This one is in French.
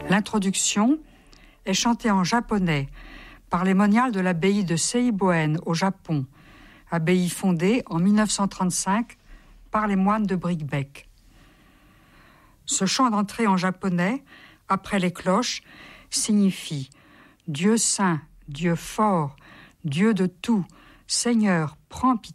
L'introduction est chantée en japonais par les moniales de l'abbaye de Seiboen au Japon, abbaye fondée en 1935 par les moines de Bricquebec. Ce chant d'entrée en japonais, après les cloches, signifie « Dieu saint, Dieu fort, Dieu de tout, Seigneur, prends pitié ».